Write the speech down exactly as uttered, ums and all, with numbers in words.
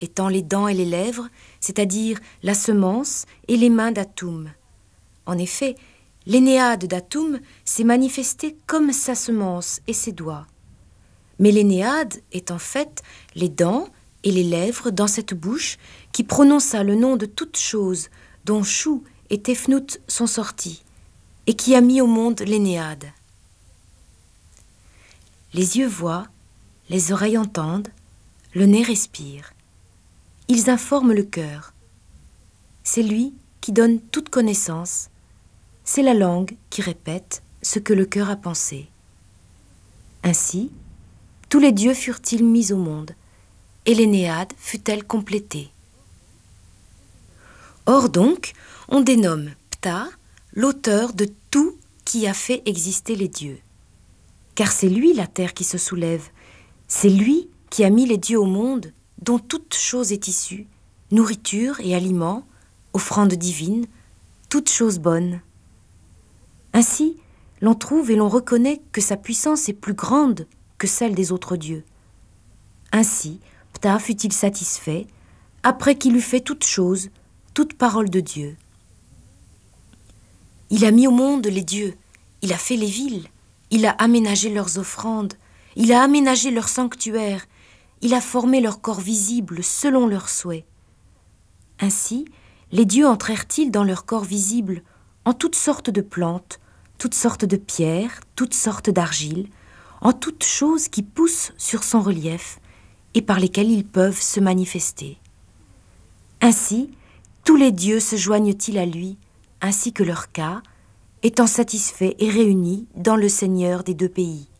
étant les dents et les lèvres, c'est-à-dire la semence et les mains d'Atoum. En effet, l'énéade d'Atoum s'est manifestée comme sa semence et ses doigts. Mais l'énéade est en fait les dents et les lèvres dans cette bouche qui prononça le nom de toute chose dont Chou et Tefnout sont sortis, et qui a mis au monde l'énéade. Les yeux voient, les oreilles entendent, le nez respire. Ils informent le cœur. C'est lui qui donne toute connaissance. C'est la langue qui répète ce que le cœur a pensé. Ainsi, tous les dieux furent-ils mis au monde, et l'énéade fut-elle complétée. Or donc, on dénomme Ptah l'auteur de tout qui a fait exister les dieux. Car c'est lui la terre qui se soulève, c'est lui qui a mis les dieux au monde, dont toute chose est issue, nourriture et aliments, offrande divine, toute chose bonne. Ainsi, l'on trouve et l'on reconnaît que sa puissance est plus grande que celle des autres dieux. Ainsi, Ptah fut-il satisfait, après qu'il eut fait toute chose, toute parole de Dieu. Il a mis au monde les dieux, il a fait les villes, il a aménagé leurs offrandes, il a aménagé leurs sanctuaires, il a formé leurs corps visibles selon leurs souhaits. Ainsi, les dieux entrèrent-ils dans leurs corps visibles en toutes sortes de plantes, toutes sortes de pierres, toutes sortes d'argiles, en toutes choses qui poussent sur son relief et par lesquelles ils peuvent se manifester. Ainsi, tous les dieux se joignent-ils à lui, ainsi que leur cas, étant satisfaits et réunis dans le Seigneur des deux pays.